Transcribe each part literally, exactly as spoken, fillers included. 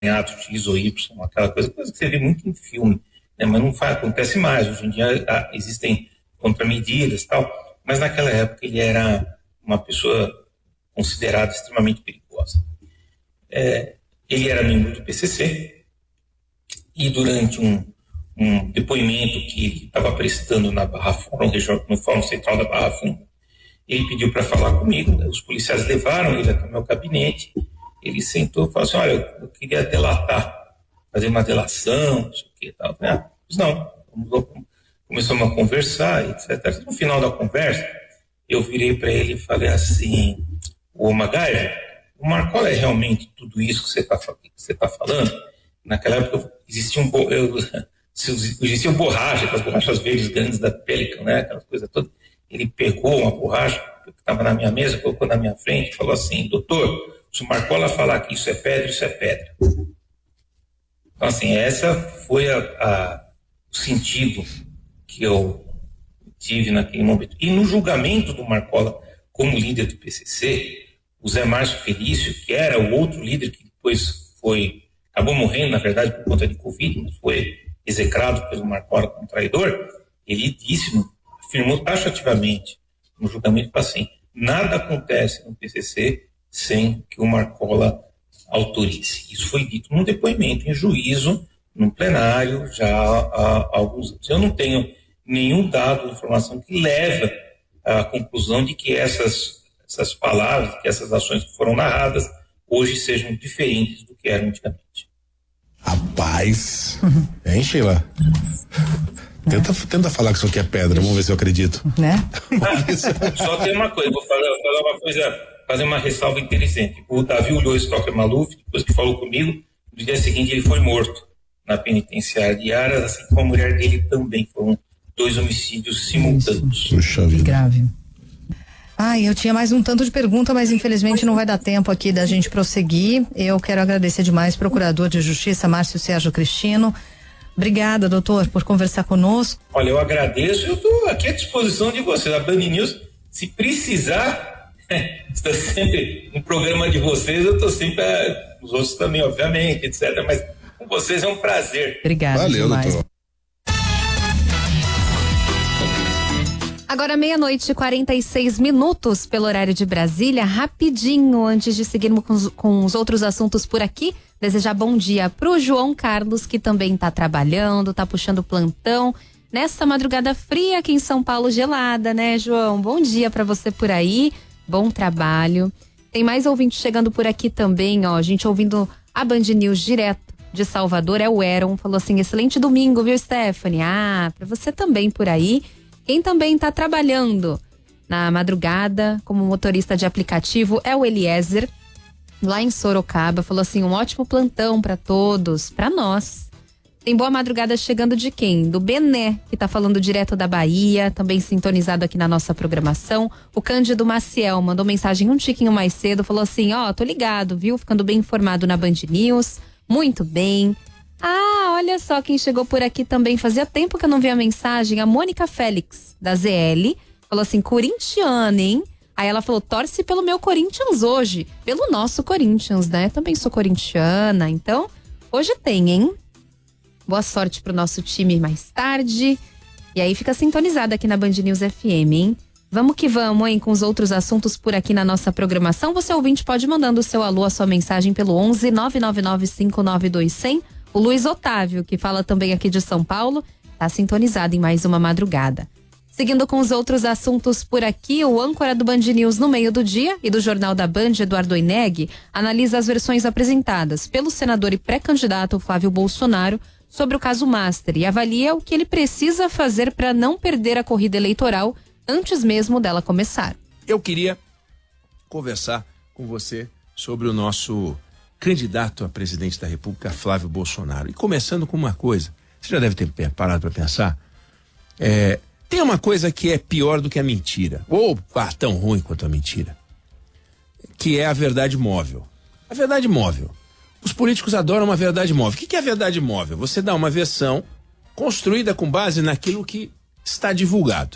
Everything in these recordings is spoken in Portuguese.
ato X ou Y, aquela coisa, coisa que você vê muito em filme, né? Mas não faz, acontece mais. Hoje em dia a, existem contramedidas e tal, mas naquela época ele era uma pessoa considerada extremamente perigosa. É, ele era membro do P C C e durante um, um depoimento que ele estava prestando na Barra Funda, no Fórum Central da Barra Funda, ele pediu para falar comigo, né? Os policiais levaram ele até o meu gabinete, ele sentou e falou assim, olha, eu queria delatar, fazer uma delação, não sei o que e tal. Ah, pois não, começamos a conversar, etcétera. No final da conversa, eu virei para ele e falei assim, ô MacGyver, o Marcola é realmente tudo isso que você está que você tá falando? Naquela época existia um, eu, existia um borracha, aquelas borrachas verdes grandes da Pelican, né? Aquelas coisas todas. Ele pegou uma borracha que estava na minha mesa, colocou na minha frente e falou assim, doutor, se o Marcola falar que isso é pedra, isso é pedra. Então, assim, essa foi a, a, o sentido que eu tive naquele momento. E no julgamento do Marcola como líder do P C C, o Zé Márcio Felício, que era o outro líder que depois foi, acabou morrendo, na verdade, por conta de Covid, mas foi execrado pelo Marcola como traidor, ele disse, afirmou taxativamente no julgamento, assim, nada acontece no P C C sem que o Marcola autorize. Isso foi dito num depoimento em juízo, num plenário, já há alguns anos. Eu não tenho nenhum dado, informação que leva à conclusão de que essas, essas palavras, que essas ações que foram narradas, hoje sejam diferentes do que eram antigamente. Rapaz, hein, Sheila? Tenta, tenta falar que isso aqui é pedra, vamos ver se eu acredito. Né? Ah, só tem uma coisa, vou falar, vou falar uma coisa, fazer uma ressalva interessante. O Davi olhou Stocker Maluf, depois que falou comigo, no dia seguinte ele foi morto na penitenciária de Aras, assim como a mulher dele também. Foram dois homicídios simultâneos. Puxa vida. Grave. Ai, eu tinha mais um tanto de pergunta, mas infelizmente não vai dar tempo aqui da gente prosseguir. Eu quero agradecer demais, Procurador de Justiça Márcio Sérgio Cristino. Obrigada, doutor, por conversar conosco. Olha, eu agradeço, eu estou aqui à disposição de vocês. A Band News, se precisar, está sempre no programa de vocês, eu estou sempre, a, os outros também, obviamente, etcétera. Mas com vocês é um prazer. Obrigada. Valeu, demais. doutor. Agora meia-noite e quarenta e seis minutos pelo horário de Brasília. Rapidinho, antes de seguirmos com os, com os outros assuntos por aqui, desejar bom dia pro João Carlos, que também tá trabalhando, tá puxando plantão nessa madrugada fria aqui em São Paulo, gelada, né, João? Bom dia pra você por aí, bom trabalho. Tem mais ouvintes chegando por aqui também, ó, a gente ouvindo a Band News direto de Salvador, é o Eron, falou assim, excelente domingo, viu, Stephanie? Ah, pra você também por aí. Quem também está trabalhando na madrugada como motorista de aplicativo é o Eliezer, lá em Sorocaba. Falou assim, um ótimo plantão para todos, para nós. Tem boa madrugada chegando de quem? Do Bené, que está falando direto da Bahia, também sintonizado aqui na nossa programação. O Cândido Maciel mandou mensagem um tiquinho mais cedo, falou assim, ó, oh, tô ligado, viu? Ficando bem informado na Band News. Muito bem. Ah, olha só quem chegou por aqui também. Fazia tempo que eu não vi a mensagem. A Mônica Félix, da Z L, falou assim, corintiana, hein? Aí ela falou, torce pelo meu Corinthians hoje. Pelo nosso Corinthians, né? Também sou corintiana, então hoje tem, hein? Boa sorte pro nosso time mais tarde. E aí fica sintonizada aqui na Band News F M, hein? Vamos que vamos, hein? Com os outros assuntos por aqui na nossa programação. Você, ouvinte, pode mandando o seu alô, a sua mensagem pelo onze nove nove nove cinco nove dois zero zero. O Luiz Otávio, que fala também aqui de São Paulo, está sintonizado em mais uma madrugada. Seguindo com os outros assuntos por aqui, o âncora do Band News no meio do dia e do Jornal da Band, Eduardo Oineg, analisa as versões apresentadas pelo senador e pré-candidato Flávio Bolsonaro sobre o caso Master e avalia o que ele precisa fazer para não perder a corrida eleitoral antes mesmo dela começar. Eu queria conversar com você sobre o nosso candidato a presidente da República, Flávio Bolsonaro. E começando com uma coisa, você já deve ter parado para pensar, é, tem uma coisa que é pior do que a mentira, ou ah, tão ruim quanto a mentira, que é a verdade móvel. A verdade móvel. Os políticos adoram uma verdade móvel. O que, que é a verdade móvel? Você dá uma versão construída com base naquilo que está divulgado.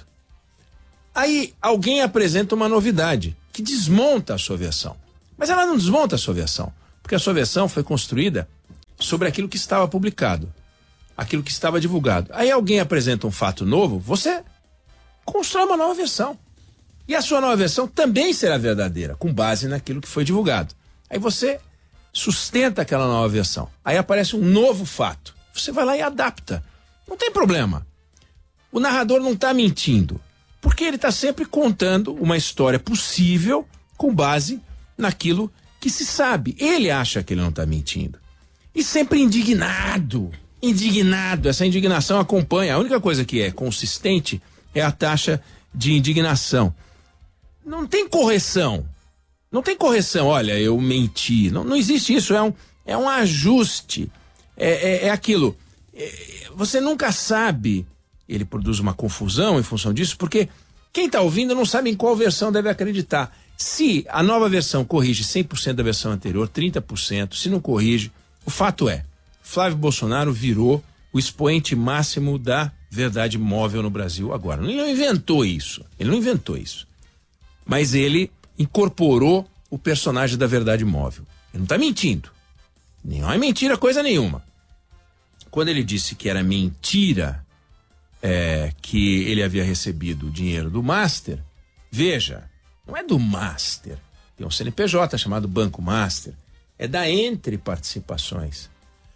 Aí alguém apresenta uma novidade que desmonta a sua versão. Mas ela não desmonta a sua versão, porque a sua versão foi construída sobre aquilo que estava publicado, aquilo que estava divulgado. Aí alguém apresenta um fato novo, você constrói uma nova versão. E a sua nova versão também será verdadeira, com base naquilo que foi divulgado. Aí você sustenta aquela nova versão. Aí aparece um novo fato. Você vai lá e adapta. Não tem problema. O narrador não está mentindo, porque ele está sempre contando uma história possível com base naquilo que se sabe. Ele acha que ele não está mentindo. E sempre indignado, indignado. Essa indignação acompanha. A única coisa que é consistente é a taxa de indignação. Não tem correção. Não tem correção. Olha, eu menti. Não, não existe isso. É um, é um ajuste. É, é, é aquilo. É, você nunca sabe. Ele produz uma confusão em função disso, porque quem está ouvindo não sabe em qual versão deve acreditar. Se a nova versão corrige cem por cento da versão anterior, trinta por cento, se não corrige, o fato é, Flávio Bolsonaro virou o expoente máximo da verdade móvel no Brasil agora. Ele não inventou isso, ele não inventou isso. Mas ele incorporou o personagem da verdade móvel. Ele não está mentindo. Não é mentira coisa nenhuma. Quando ele disse que era mentira é, que ele havia recebido o dinheiro do Master, veja, não é do Master. Tem um C N P J chamado Banco Master. É da Entre Participações.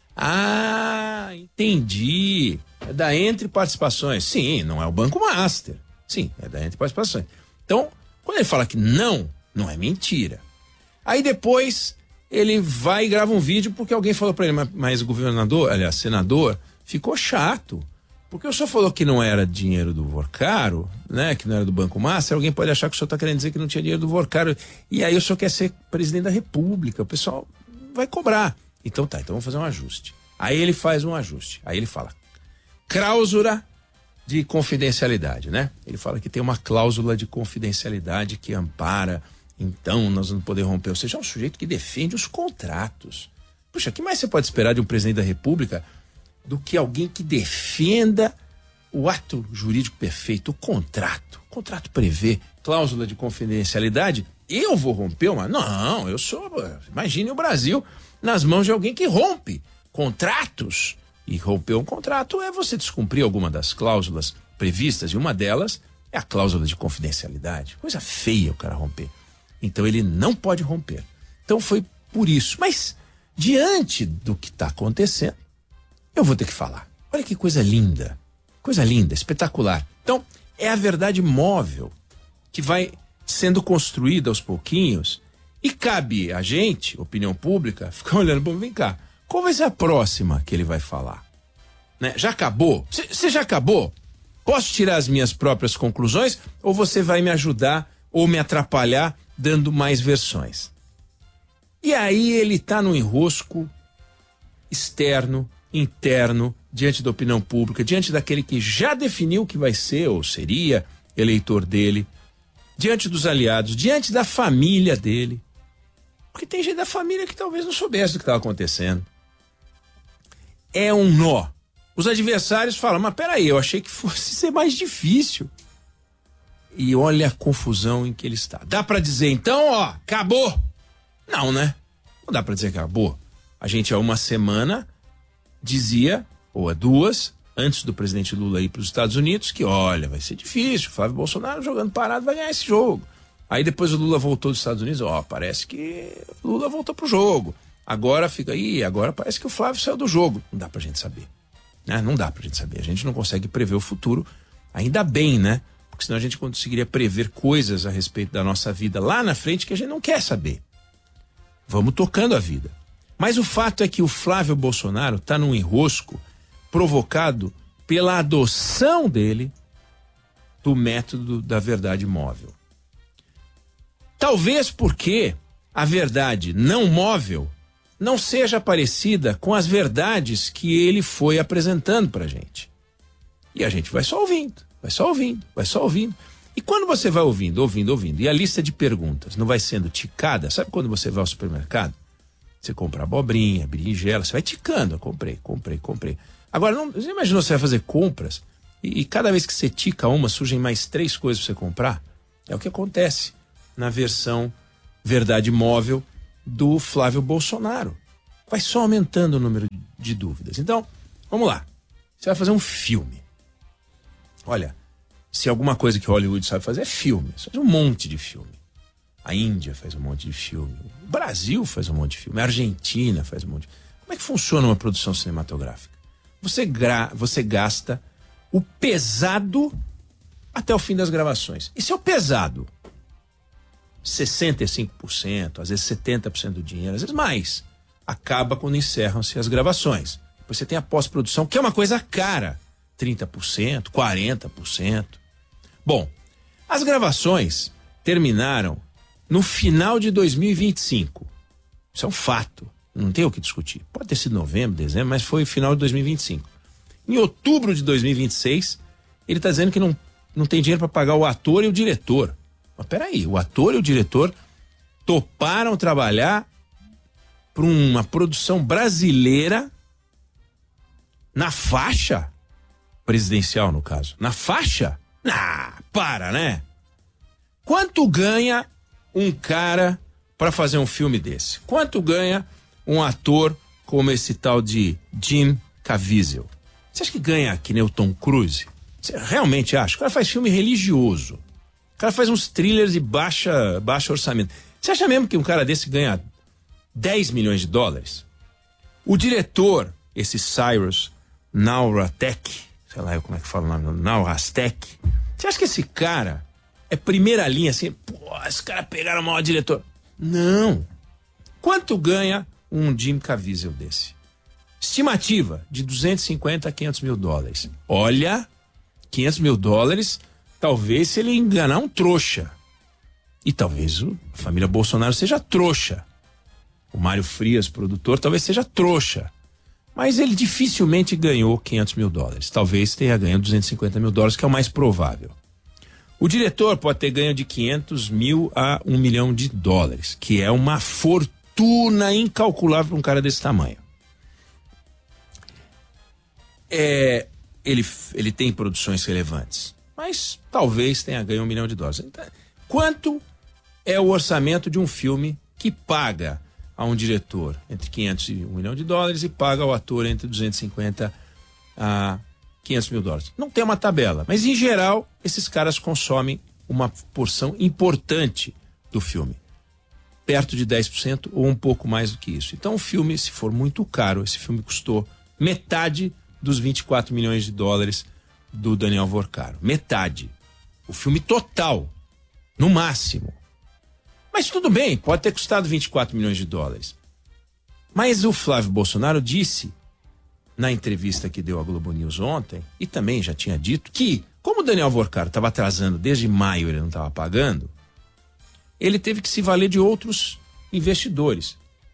Ah, entendi. É da Entre Participações. Sim, não é o Banco Master. Sim, é da Entre Participações. Então, quando ele fala que não, não é mentira. Aí depois ele vai e grava um vídeo porque alguém falou para ele, mas, mas o governador, aliás, senador, ficou chato. Porque o senhor falou que não era dinheiro do Vorcaro, né? Que não era do Banco Master. Alguém pode achar que o senhor está querendo dizer que não tinha dinheiro do Vorcaro. E aí o senhor quer ser presidente da República. O pessoal vai cobrar. Então tá, então vamos fazer um ajuste. Aí ele faz um ajuste. Aí ele fala, cláusula de confidencialidade, né? Ele fala que tem uma cláusula de confidencialidade que ampara, então nós não podemos romper. Ou seja, é um sujeito que defende os contratos. Puxa, o que mais você pode esperar de um presidente da República do que alguém que defenda o ato jurídico perfeito, o contrato? O contrato prevê cláusula de confidencialidade. Eu vou romper uma? Não, eu sou... Imagine o Brasil nas mãos de alguém que rompe contratos. E romper um contrato é você descumprir alguma das cláusulas previstas, e uma delas é a cláusula de confidencialidade. Coisa feia o cara romper. Então ele não pode romper. Então foi por isso. Mas, diante do que está acontecendo, eu vou ter que falar. Olha que coisa linda. Coisa linda, espetacular. Então, é a verdade móvel que vai sendo construída aos pouquinhos, e cabe a gente, opinião pública, ficar olhando, bom, vem cá, qual vai ser a próxima que ele vai falar? Né? Já acabou? Você já acabou? Posso tirar as minhas próprias conclusões ou você vai me ajudar ou me atrapalhar dando mais versões? E aí ele está no enrosco externo, interno, diante da opinião pública, diante daquele que já definiu que vai ser ou seria eleitor dele, diante dos aliados, diante da família dele. Porque tem gente da família que talvez não soubesse do que estava acontecendo. É um nó. Os adversários falam, mas peraí, eu achei que fosse ser mais difícil. E olha a confusão em que ele está. Dá para dizer então, ó, acabou? Não, né? Não dá para dizer que acabou. A gente há uma semana dizia, ou há duas, antes do presidente Lula ir para os Estados Unidos, que olha, vai ser difícil, Flávio Bolsonaro jogando parado vai ganhar esse jogo. Aí depois o Lula voltou dos Estados Unidos, ó, parece que Lula voltou pro jogo. Agora fica aí, agora parece que o Flávio saiu do jogo. Não dá pra gente saber, né? Não dá pra gente saber, a gente não consegue prever o futuro, ainda bem, né? Porque senão a gente conseguiria prever coisas a respeito da nossa vida lá na frente que a gente não quer saber. Vamos tocando a vida. Mas o fato é que o Flávio Bolsonaro está num enrosco provocado pela adoção dele do método da verdade móvel. Talvez porque a verdade não móvel não seja parecida com as verdades que ele foi apresentando pra gente. E a gente vai só ouvindo, vai só ouvindo, vai só ouvindo. E quando você vai ouvindo, ouvindo, ouvindo, e a lista de perguntas não vai sendo ticada, sabe quando você vai ao supermercado? Você compra abobrinha, berinjela, você vai ticando, eu comprei, comprei, comprei. Agora, não, você imagina você vai fazer compras e, e cada vez que você tica uma, surgem mais três coisas pra você comprar? É o que acontece na versão verdade móvel do Flávio Bolsonaro. Vai só aumentando o número de dúvidas. Então, vamos lá. Você vai fazer um filme. Olha, se alguma coisa que Hollywood sabe fazer é filme. Você faz um monte de filme. A Índia faz um monte de filme. O Brasil faz um monte de filme. A Argentina faz um monte de filme. Como é que funciona uma produção cinematográfica? Você, gra... Você gasta o pesado até o fim das gravações. Esse é o pesado. sessenta e cinco por cento, às vezes setenta por cento do dinheiro, às vezes mais. Acaba quando encerram-se as gravações. Depois você tem a pós-produção, que é uma coisa cara. trinta por cento, quarenta por cento. Bom, as gravações terminaram no final de dois mil e vinte e cinco. Isso é um fato. Não tem o que discutir. Pode ter sido novembro, dezembro, mas foi final de dois mil e vinte e cinco. Em outubro de dois mil e vinte e seis, ele está dizendo que não, não tem dinheiro para pagar o ator e o diretor. Mas peraí, o ator e o diretor toparam trabalhar para uma produção brasileira na faixa presidencial, no caso. Na faixa? Ah, para, né? Quanto ganha um cara para fazer um filme desse? Quanto ganha um ator como esse tal de Jim Caviezel? Você acha que ganha que nem o Tom Cruise? Você realmente acha? O cara faz filme religioso. O cara faz uns thrillers de baixa, baixa orçamento. Você acha mesmo que um cara desse ganha dez milhões de dólares? O diretor, esse Cyrus Nauratek, sei lá como é que fala o nome, Naurastek. Você acha que esse cara é primeira linha assim? Pô, esse cara pegaram o maior diretor. Não. Quanto ganha um Jim Caviezel desse? Estimativa de duzentos e cinquenta a quinhentos mil dólares. Olha, quinhentos mil dólares, talvez se ele enganar um trouxa. E talvez a família Bolsonaro seja trouxa. O Mário Frias, produtor, talvez seja trouxa. Mas ele dificilmente ganhou quinhentos mil dólares. Talvez tenha ganho duzentos e cinquenta mil dólares, que é o mais provável. O diretor pode ter ganho de quinhentos mil a um milhão de dólares, que é uma fortuna incalculável para um cara desse tamanho. É, ele, ele tem produções relevantes, mas talvez tenha ganho um milhão de dólares. Então, quanto é o orçamento de um filme que paga a um diretor entre quinhentos e um milhão de dólares e paga ao ator entre duzentos e cinquenta a quinhentos mil dólares? Não tem uma tabela, mas em geral esses caras consomem uma porção importante do filme, perto de dez por cento ou um pouco mais do que isso. Então o filme, se for muito caro, esse filme custou metade dos vinte e quatro milhões de dólares do Daniel Vorcaro. Metade. O filme total, no máximo. Mas tudo bem, pode ter custado vinte e quatro milhões de dólares. Mas o Flávio Bolsonaro disse, na entrevista que deu à Globo News ontem, e também já tinha dito, que como o Daniel Vorcaro estava atrasando desde maio, ele não estava pagando, ele teve que se valer de outros investidores.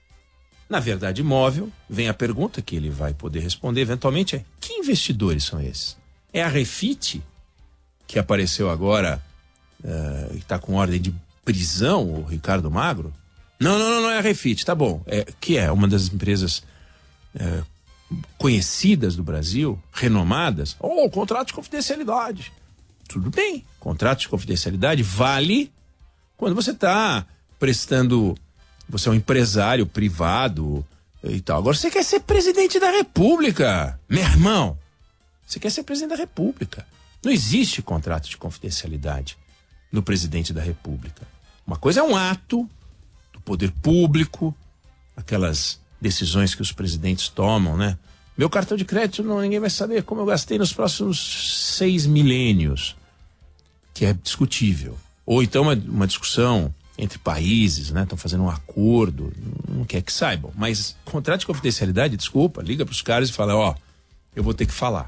Na Verdade Imóvel, vem a pergunta que ele vai poder responder eventualmente, é: que investidores são esses? É a Refit, que apareceu agora uh, e está com ordem de prisão, o Ricardo Magro? Não, não, não, não é a Refit, tá bom. É, que é uma das empresas é, conhecidas do Brasil, renomadas. Oh, contrato de confidencialidade. Tudo bem, contrato de confidencialidade vale quando você está prestando, você é um empresário privado e tal. Agora você quer ser presidente da República, meu irmão. Você quer ser presidente da República. Não existe contrato de confidencialidade no presidente da República. Uma coisa é um ato do poder público, aquelas decisões que os presidentes tomam, né? Meu cartão de crédito, não, ninguém vai saber como eu gastei nos próximos seis milênios, que é discutível. Ou então uma, uma discussão entre países, né? Estão fazendo um acordo, não quer que saibam. Mas contrato de confidencialidade, desculpa, liga para os caras e fala, ó, eu vou ter que falar.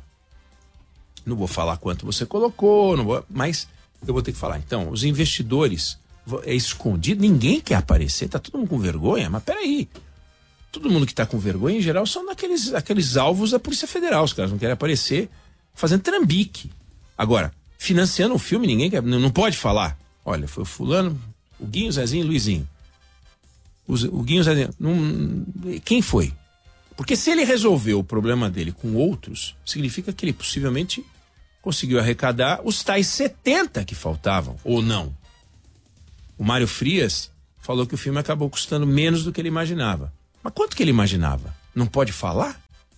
Não vou falar quanto você colocou, não vou, mas eu vou ter que falar. Então, os investidores, é escondido, ninguém quer aparecer, tá todo mundo com vergonha, mas peraí. Todo mundo que tá com vergonha, em geral, são daqueles, aqueles alvos da Polícia Federal. Os caras não querem aparecer fazendo trambique. Agora, financiando um filme, ninguém quer, não, não pode falar. Olha, foi o fulano, o Guinho, o Zezinho e o Luizinho. O, o Guinho, o Zezinho, não, quem foi? Porque se ele resolveu o problema dele com outros, significa que ele possivelmente conseguiu arrecadar os tais setenta que faltavam, ou não. O Mário Frias falou que o filme acabou custando menos do que ele imaginava. Mas quanto que ele imaginava? Não pode falar?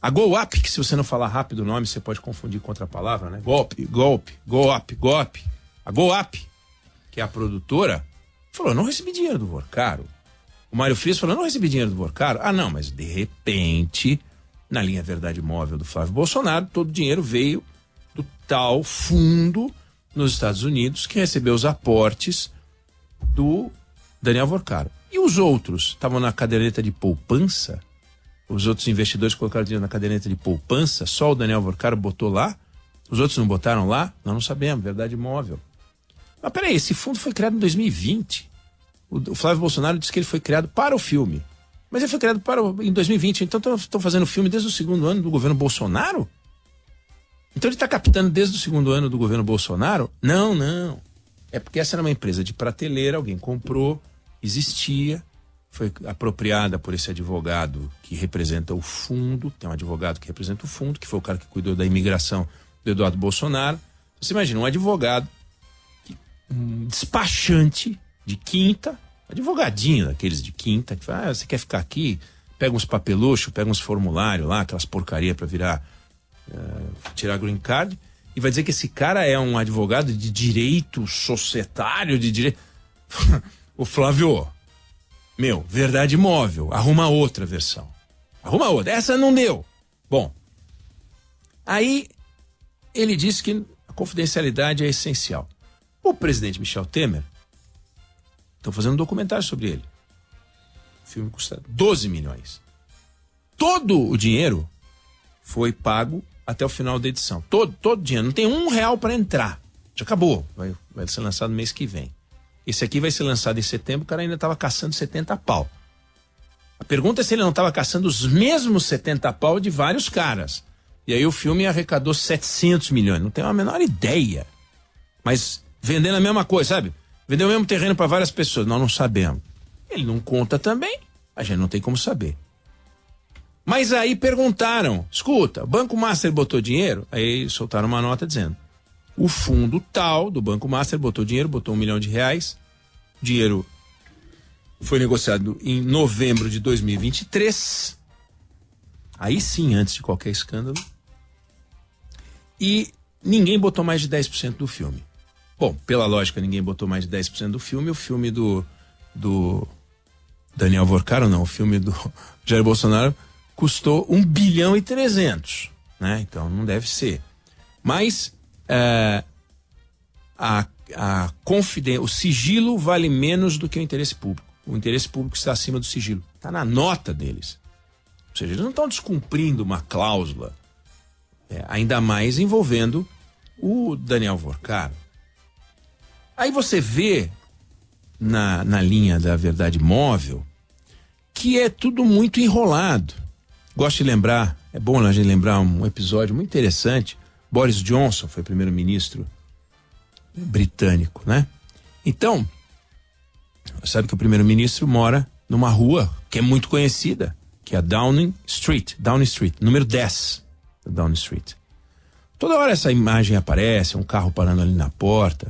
A Go Up, que se você não falar rápido o nome, você pode confundir com outra palavra, né? Golpe, golpe, Go Up, Go Up. A Go Up, que é a produtora, falou, não recebi dinheiro do Vorcaro. O Mário Frias falou, não recebi dinheiro do Vorcaro. Ah, não, mas de repente, na linha Verdade Móvel do Flávio Bolsonaro, todo o dinheiro veio do tal fundo nos Estados Unidos que recebeu os aportes do Daniel Vorcaro. E os outros estavam na caderneta de poupança? Os outros investidores colocaram dinheiro na caderneta de poupança? Só o Daniel Vorcaro botou lá? Os outros não botaram lá? Nós não sabemos, Verdade Móvel. Mas peraí, esse fundo foi criado em dois mil e vinte. O, o Flávio Bolsonaro disse que ele foi criado para o filme. Mas ele foi criado para o, em dois mil e vinte, então estão fazendo filme desde o segundo ano do governo Bolsonaro? Então ele está captando desde o segundo ano do governo Bolsonaro? Não, não. É porque essa era uma empresa de prateleira, alguém comprou, existia, foi apropriada por esse advogado que representa o fundo, tem um advogado que representa o fundo, que foi o cara que cuidou da imigração do Eduardo Bolsonaro. Você imagina, um advogado, um despachante de quinta, advogadinho daqueles de quinta, que fala, ah, você quer ficar aqui? Pega uns papeluchos, pega uns formulários lá, aquelas porcaria para virar, uh, tirar green card, e vai dizer que esse cara é um advogado de direito societário, de direito... O Flávio, meu, Verdade Móvel, arruma outra versão. Arruma outra, essa não deu. Bom, aí ele disse que a confidencialidade é essencial. O presidente Michel Temer, estão fazendo um documentário sobre ele. O filme custa doze milhões. Todo o dinheiro foi pago até o final da edição. Todo, todo o dinheiro. Não tem um real para entrar. Já acabou. Vai, vai ser lançado no mês que vem. Esse aqui vai ser lançado em setembro, o cara ainda estava caçando setenta pau. A pergunta é se ele não estava caçando os mesmos setenta pau de vários caras. E aí o filme arrecadou setecentos milhões. Não tenho a menor ideia. Mas vendendo a mesma coisa, sabe? Vendeu o mesmo terreno para várias pessoas. Nós não sabemos. Ele não conta também. A gente não tem como saber. Mas aí perguntaram, escuta, o Banco Master botou dinheiro? Aí soltaram uma nota dizendo, o fundo tal do Banco Master botou dinheiro, botou um milhão de reais. O dinheiro foi negociado em novembro de dois mil e vinte e três. Aí sim, antes de qualquer escândalo. E ninguém botou mais de dez por cento do filme. Bom, pela lógica, ninguém botou mais de dez por cento do filme. O filme do, do Daniel Vorcaro, não, o filme do Jair Bolsonaro custou um bilhão e trezentos, né? Então não deve ser. Mas é, a, a confiden- o sigilo vale menos do que o interesse público. O interesse público está acima do sigilo. Está na nota deles. Ou seja, eles não estão descumprindo uma cláusula, é, ainda mais envolvendo o Daniel Vorcaro. Aí você vê na, na linha da Verdade Móvel que é tudo muito enrolado. Gosto de lembrar, é bom a gente lembrar um episódio muito interessante. Boris Johnson foi primeiro-ministro britânico, né? Então, sabe que o primeiro-ministro mora numa rua que é muito conhecida, que é a Downing Street, Downing Street, número dez da Downing Street. Toda hora essa imagem aparece, um carro parando ali na porta.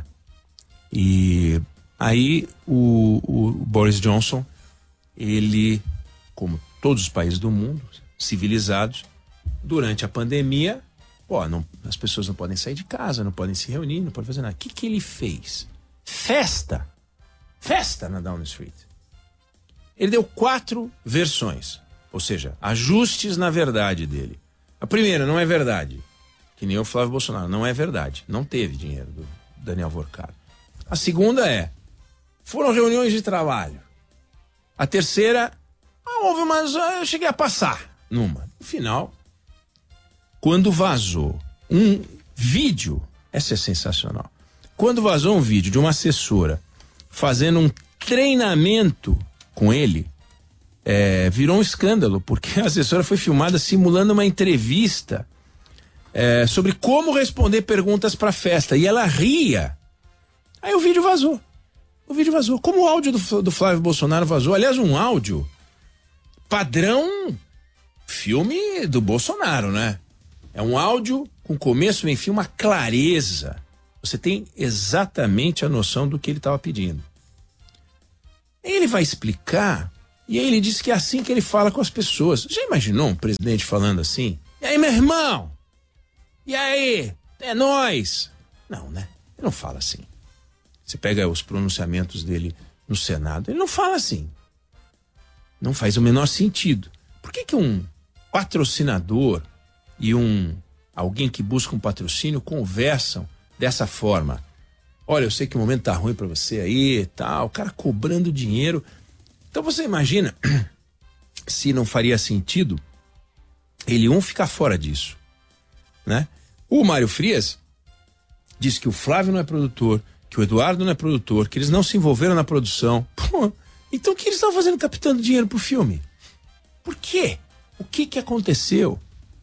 E aí o, o Boris Johnson, ele, como todos os países do mundo, civilizados, durante a pandemia, pô, não, as pessoas não podem sair de casa, não podem se reunir, não podem fazer nada. O que, que ele fez? Festa! Festa na Downing Street. Ele deu quatro versões, ou seja, ajustes na verdade dele. A primeira, não é verdade, que nem o Flávio Bolsonaro, não é verdade, não teve dinheiro do Daniel Vorcaro. A segunda é, foram reuniões de trabalho. A terceira, ah, houve umas, eu cheguei a passar numa. No final, quando vazou um vídeo, essa é sensacional, quando vazou um vídeo de uma assessora fazendo um treinamento com ele, é, virou um escândalo, porque a assessora foi filmada simulando uma entrevista é, sobre como responder perguntas para festa, e ela ria. Aí o vídeo vazou. O vídeo vazou. Como o áudio do, do Flávio Bolsonaro vazou. Aliás, um áudio padrão filme do Bolsonaro, né? É um áudio com começo, meio, fim, uma clareza. Você tem exatamente a noção do que ele estava pedindo. Ele vai explicar, e aí ele diz que é assim que ele fala com as pessoas. Já imaginou um presidente falando assim? E aí, meu irmão? E aí? É nóis? Não, né? Ele não fala assim. Você pega os pronunciamentos dele no Senado, ele não fala assim. Não faz o menor sentido. Por que que um patrocinador e um alguém que busca um patrocínio conversam dessa forma? Olha, eu sei que o momento tá ruim pra você aí e tal, o cara cobrando dinheiro. Então você imagina se não faria sentido ele um ficar fora disso, né? O Mário Frias disse que o Flávio não é produtor, que o Eduardo não é produtor, que eles não se envolveram na produção. Pô, então o que eles estão fazendo captando dinheiro pro filme? Por quê? O que que aconteceu?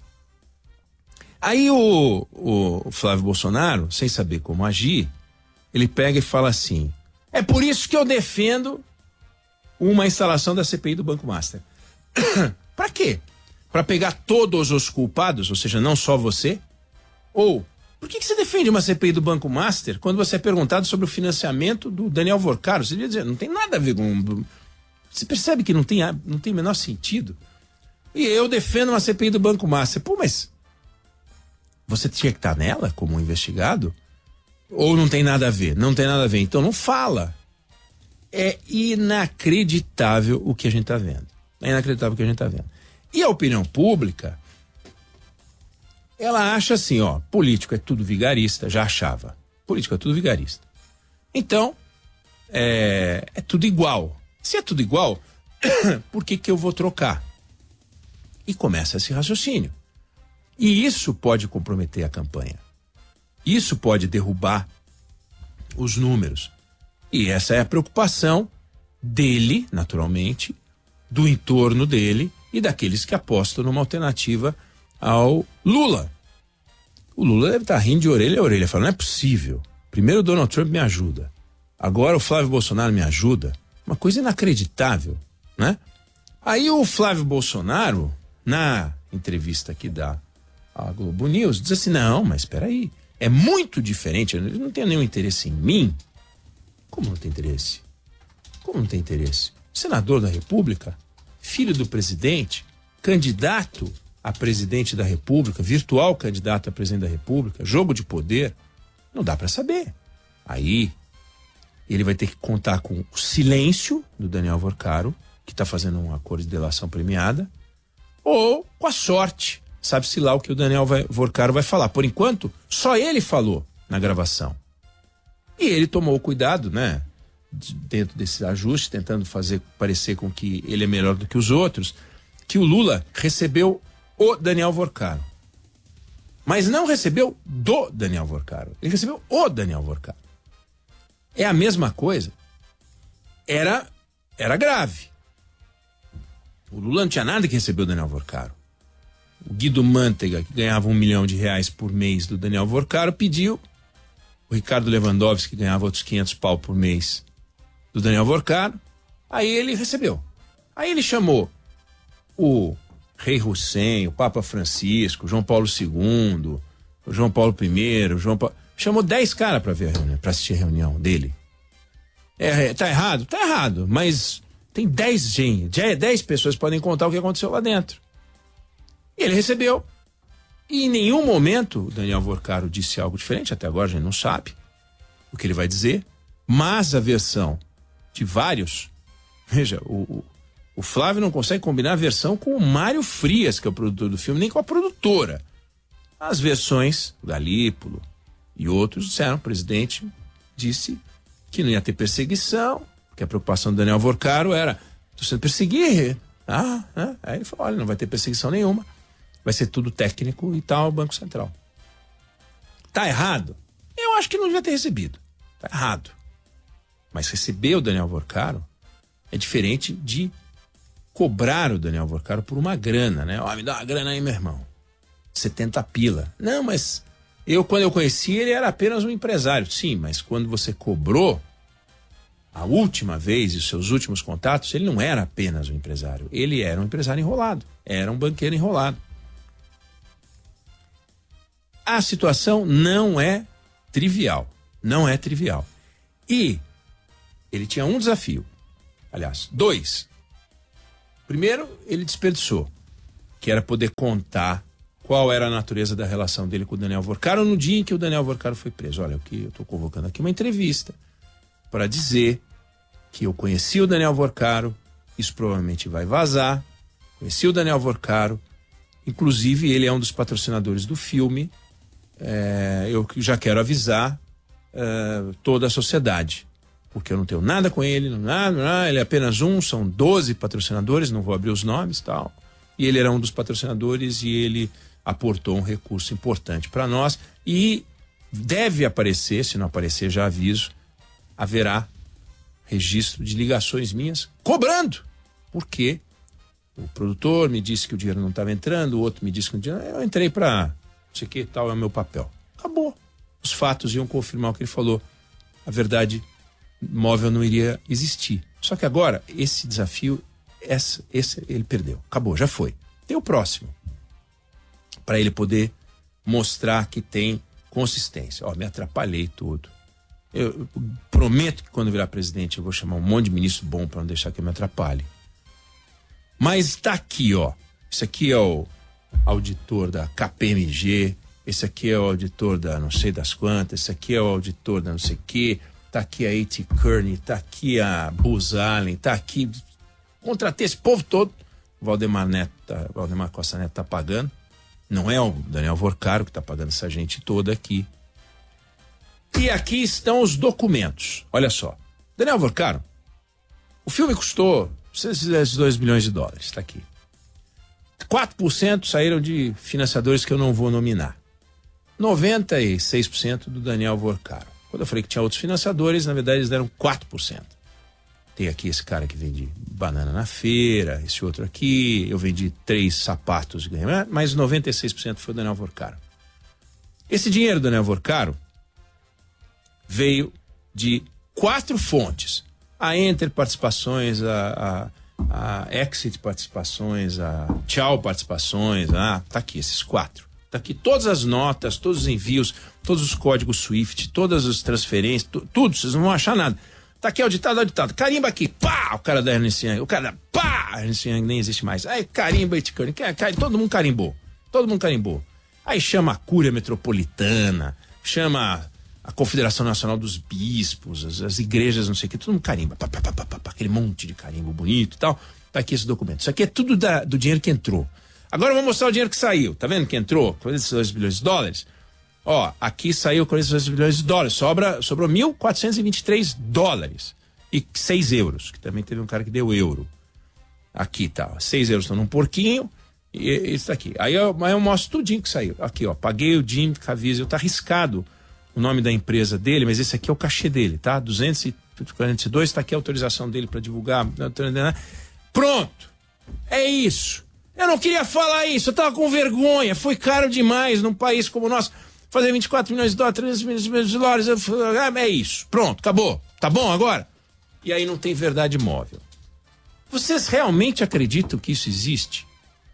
Aí o, o Flávio Bolsonaro, sem saber como agir, ele pega e fala assim: é por isso que eu defendo uma instalação da C P I do Banco Master. Pra quê? Pra pegar todos os culpados, ou seja, não só você? Ou, por que que você defende uma C P I do Banco Master quando você é perguntado sobre o financiamento do Daniel Vorcaro? Você devia dizer, não tem nada a ver com... Você percebe que não tem, não tem o menor sentido? E eu defendo uma C P I do Banco Master. Pô, mas você tinha que estar nela como investigado? Ou não tem nada a ver? Não tem nada a ver. Então não fala. É inacreditável o que a gente está vendo. É inacreditável o que a gente está vendo. E a opinião pública, ela acha assim, ó, político é tudo vigarista, já achava. Político é tudo vigarista. Então, é, é tudo igual. Se é tudo igual, por que que eu vou trocar? E começa esse raciocínio. E isso pode comprometer a campanha. Isso pode derrubar os números. E essa é a preocupação dele, naturalmente, do entorno dele e daqueles que apostam numa alternativa ao Lula. O Lula deve estar rindo de orelha a orelha, falando, não é possível. Primeiro o Donald Trump me ajuda. Agora o Flávio Bolsonaro me ajuda. Uma coisa inacreditável, né? Aí o Flávio Bolsonaro, na entrevista que dá à Globo News, diz assim, não, mas espera aí, é muito diferente, ele não tem nenhum interesse em mim. Como não tem interesse? Como não tem interesse? Senador da República, filho do presidente, candidato a presidente da República, virtual candidato a presidente da República, jogo de poder, não dá para saber. Aí ele vai ter que contar com o silêncio do Daniel Vorcaro, que está fazendo um acordo de delação premiada, ou com a sorte, sabe-se lá o que o Daniel vai, Vorcaro vai falar. Por enquanto, só ele falou na gravação. E ele tomou cuidado, né, dentro desse ajuste, tentando fazer parecer com que ele é melhor do que os outros, que o Lula recebeu o Daniel Vorcaro. Mas não recebeu do Daniel Vorcaro. Ele recebeu o Daniel Vorcaro. É a mesma coisa. Era, era grave. O Lula não tinha nada que recebeu o Daniel Vorcaro. O Guido Mantega, que ganhava um milhão de reais por mês do Daniel Vorcaro, pediu. O Ricardo Lewandowski, que ganhava outros quinhentos pau por mês do Daniel Vorcaro. Aí ele recebeu. Aí ele chamou o Rei Hussein, o Papa Francisco, João Paulo segundo, o João Paulo primeiro, o João Paulo... Chamou dez caras para ver a reunião, para assistir a reunião dele. É, tá errado? Tá errado, mas tem dez gente, dez pessoas que podem contar o que aconteceu lá dentro. E ele recebeu. E em nenhum momento o Daniel Vorcaro disse algo diferente, até agora a gente não sabe o que ele vai dizer, mas a versão de vários, veja, o, o, o Flávio não consegue combinar a versão com o Mário Frias, que é o produtor do filme, nem com a produtora. As versões, o Galípolo e outros disseram, o presidente disse que não ia ter perseguição, que a preocupação do Daniel Vorcaro era, tô sendo perseguido. Ah, né? Aí ele falou, olha, não vai ter perseguição nenhuma, vai ser tudo técnico e tal, Banco Central. Tá errado? Eu acho que não devia ter recebido. Tá errado. Mas receber o Daniel Vorcaro é diferente de cobrar o Daniel Vorcaro por uma grana, né? Ó, me dá uma grana aí, meu irmão. setenta pila. Não, mas eu, quando eu conheci, ele era apenas um empresário. Sim, mas quando você cobrou a última vez e os seus últimos contatos, ele não era apenas um empresário. Ele era um empresário enrolado. Era um banqueiro enrolado. A situação não é trivial. Não é trivial. E ele tinha um desafio. Aliás, dois. Primeiro, ele desperdiçou, que era poder contar qual era a natureza da relação dele com o Daniel Vorcaro no dia em que o Daniel Vorcaro foi preso. Olha, o que eu estou convocando aqui uma entrevista para dizer que eu conheci o Daniel Vorcaro, isso provavelmente vai vazar, conheci o Daniel Vorcaro, inclusive ele é um dos patrocinadores do filme, é, eu já quero avisar é, toda a sociedade, porque eu não tenho nada com ele, nada, nada, ele é apenas um, são doze patrocinadores, não vou abrir os nomes e tal, e ele era um dos patrocinadores e ele aportou um recurso importante para nós e deve aparecer, se não aparecer já aviso, haverá registro de ligações minhas cobrando, porque o produtor me disse que o dinheiro não estava entrando, o outro me disse que o dinheiro, eu entrei para não sei o que, tal é o meu papel. Acabou. Os fatos iam confirmar o que ele falou. A verdade móvel não iria existir. Só que agora, esse desafio, esse, esse ele perdeu. Acabou, já foi. Tem o próximo. Para ele poder mostrar que tem consistência. Ó, me atrapalhei tudo. Eu prometo que quando virar presidente eu vou chamar um monte de ministro bom para não deixar que eu me atrapalhe. Mas tá aqui, ó. Esse aqui é o auditor da K P M G, esse aqui é o auditor da não sei das quantas, esse aqui é o auditor da não sei o quê, tá aqui a A T Kearney, tá aqui a Booz Allen, tá aqui... Contratei esse povo todo. O Valdemar Neto, tá, Valdemar Costa Neto tá pagando. Não é o Daniel Vorcaro que tá pagando essa gente toda aqui. E aqui estão os documentos. Olha só. Daniel Vorcaro, o filme custou dois milhões de dólares. Tá aqui. quatro por cento saíram de financiadores que eu não vou nominar. noventa e seis por cento do Daniel Vorcaro. Quando eu falei que tinha outros financiadores, na verdade eles deram quatro por cento. Tem aqui esse cara que vende banana na feira, esse outro aqui, eu vendi três sapatos, mas noventa e seis por cento foi o Daniel Vorcaro. Esse dinheiro do Daniel Vorcaro veio de quatro fontes. A Enter Participações, a, a, a Exit Participações, a Tchau Participações, ah, tá aqui esses quatro. Tá aqui todas as notas, todos os envios, todos os códigos Swift, todas as transferências, tu, tudo, vocês não vão achar nada. Tá aqui auditado, auditado. Carimba aqui, pá! O cara da Ernst Young, o cara da pá! Ernst Young nem existe mais. Aí carimba, todo mundo carimbou. Todo mundo carimbou. Aí chama a Cúria Metropolitana, chama a Confederação Nacional dos Bispos, as, as igrejas, não sei o que, todo mundo carimba. Pá, pá, pá, pá, pá, aquele monte de carimbo bonito e tal. Tá aqui esse documento. Isso aqui é tudo da, do dinheiro que entrou. Agora eu vou mostrar o dinheiro que saiu. Tá vendo que entrou? quarenta e dois bilhões de dólares. Ó, aqui saiu quarenta e dois bilhões de dólares, sobra, sobrou mil quatrocentos e vinte e três dólares e seis euros, que também teve um cara que deu euro. Aqui tá, ó, seis euros estão num porquinho e isso aqui. Aí eu, aí eu mostro tudinho que saiu. Aqui, ó, paguei o Jim Caviezel, tá arriscado o nome da empresa dele, mas esse aqui é o cachê dele, tá? duzentos e quarenta e dois, tá aqui a autorização dele para divulgar. Pronto! É isso! Eu não queria falar isso, eu tava com vergonha, foi caro demais num país como o nosso. Fazer vinte e quatro milhões de dólares, trezentos milhões de dólares, é isso, pronto, acabou, tá bom agora? E aí não tem verdade móvel. Vocês realmente acreditam que isso existe?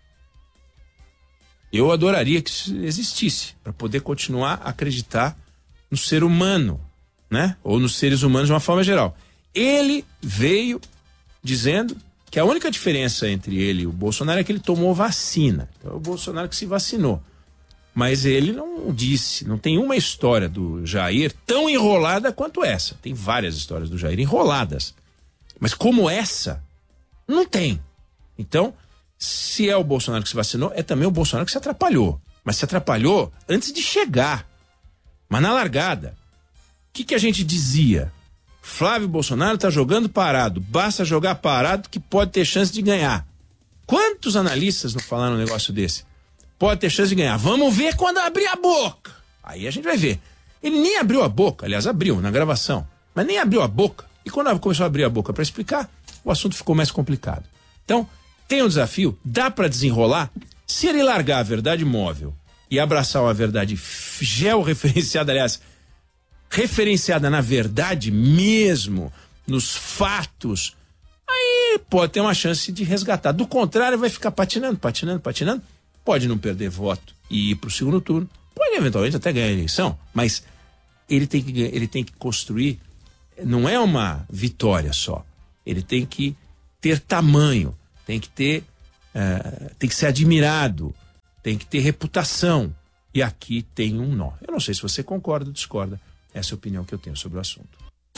Eu adoraria que isso existisse, para poder continuar a acreditar no ser humano, né? Ou nos seres humanos de uma forma geral. Ele veio dizendo que a única diferença entre ele e o Bolsonaro é que ele tomou vacina. Então é o Bolsonaro que se vacinou. Mas ele não disse, não tem uma história do Jair tão enrolada quanto essa. Tem várias histórias do Jair enroladas. Mas como essa, não tem. Então, se é o Bolsonaro que se vacinou, é também o Bolsonaro que se atrapalhou. Mas se atrapalhou antes de chegar. Mas na largada. O que, que a gente dizia? Flávio Bolsonaro está jogando parado. Basta jogar parado que pode ter chance de ganhar. Quantos analistas não falaram um negócio desse? Pode ter chance de ganhar. Vamos ver quando abrir a boca. Aí a gente vai ver. Ele nem abriu a boca, aliás, abriu na gravação, mas nem abriu a boca. E quando começou a abrir a boca para explicar, o assunto ficou mais complicado. Então, tem um desafio, dá para desenrolar. Se ele largar a verdade móvel e abraçar uma verdade georreferenciada, aliás, referenciada na verdade mesmo, nos fatos, aí pode ter uma chance de resgatar. Do contrário, vai ficar patinando, patinando, patinando. Pode não perder voto e ir para o segundo turno. Pode eventualmente até ganhar a eleição, mas ele tem que, ele tem que construir, não é uma vitória só. Ele tem que ter tamanho, tem que ter, uh, tem que ser admirado. tem que ter reputação. E aqui tem um nó. Eu não sei se você concorda ou discorda. Essa é a opinião que eu tenho sobre o assunto.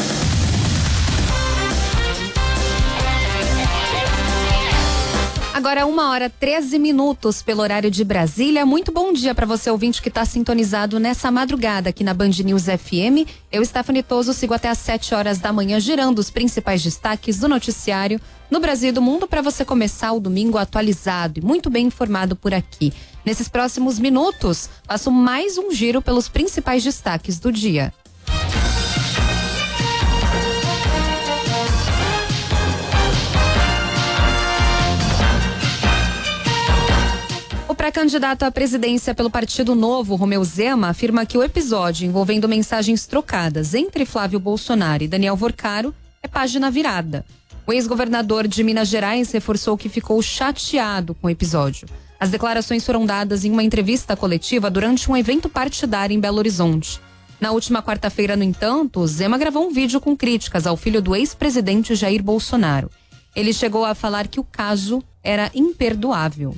Agora uma hora treze minutos pelo horário de Brasília. Muito bom dia para você, ouvinte, que está sintonizado nessa madrugada aqui na Band News F M. Eu, Stephanie Toso, sigo até às sete horas da manhã girando os principais destaques do noticiário no Brasil e do mundo para você começar o domingo atualizado e muito bem informado por aqui. Nesses próximos minutos, faço mais um giro pelos principais destaques do dia. O pré-candidato à presidência pelo Partido Novo, Romeu Zema, afirma que o episódio envolvendo mensagens trocadas entre Flávio Bolsonaro e Daniel Vorcaro é página virada. O ex-governador de Minas Gerais reforçou que ficou chateado com o episódio. As declarações foram dadas em uma entrevista coletiva durante um evento partidário em Belo Horizonte. Na última quarta-feira, no entanto, Zema gravou um vídeo com críticas ao filho do ex-presidente Jair Bolsonaro. Ele chegou a falar que o caso era imperdoável.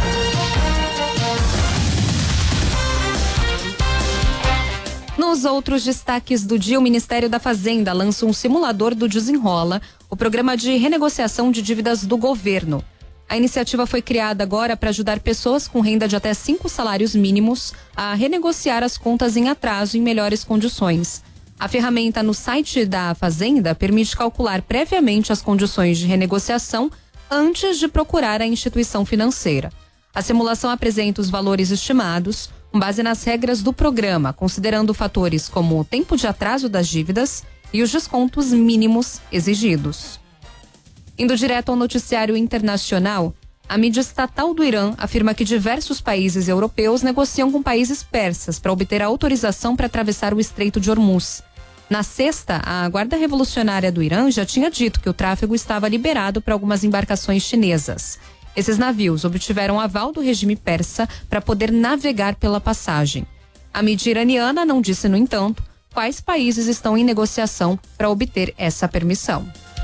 Nos outros destaques do dia, o Ministério da Fazenda lança um simulador do Desenrola, o programa de renegociação de dívidas do governo. A iniciativa foi criada agora para ajudar pessoas com renda de até cinco salários mínimos a renegociar as contas em atraso em melhores condições. A ferramenta no site da Fazenda permite calcular previamente as condições de renegociação antes de procurar a instituição financeira. A simulação apresenta os valores estimados com base nas regras do programa, considerando fatores como o tempo de atraso das dívidas e os descontos mínimos exigidos. Indo direto ao noticiário internacional, a mídia estatal do Irã afirma que diversos países europeus negociam com países persas para obter a autorização para atravessar o Estreito de Hormuz. Na sexta, a Guarda Revolucionária do Irã já tinha dito que o tráfego estava liberado para algumas embarcações chinesas. Esses navios obtiveram aval do regime persa para poder navegar pela passagem. A mídia iraniana não disse, no entanto, quais países estão em negociação para obter essa permissão.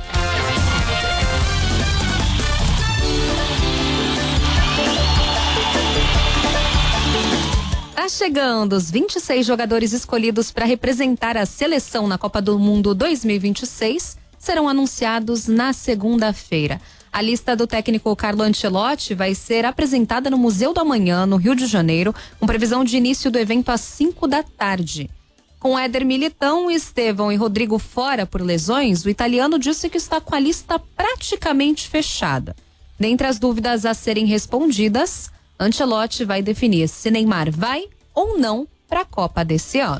Tá chegando os vinte e seis jogadores escolhidos para representar a seleção na Copa do Mundo dois mil e vinte e seis serão anunciados na segunda-feira. A lista do técnico Carlo Ancelotti vai ser apresentada no Museu do Amanhã, no Rio de Janeiro, com previsão de início do evento às cinco da tarde. Com Éder Militão, Estevão e Rodrigo fora por lesões, o italiano disse que está com a lista praticamente fechada. Dentre as dúvidas a serem respondidas, Ancelotti vai definir se Neymar vai ou não para a Copa desse ano.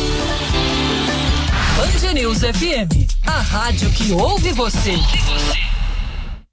Band News F M, a rádio que ouve você.